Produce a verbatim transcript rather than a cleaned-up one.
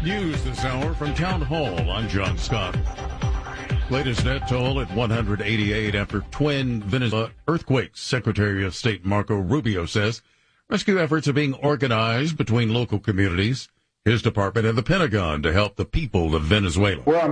News this hour from Town Hall. I'm John Scott. Latest death toll at one hundred eighty-eight after twin Venezuela earthquakes. Secretary of State Marco Rubio says rescue efforts are being organized between local communities, his department, and the Pentagon to help the people of Venezuela. We're on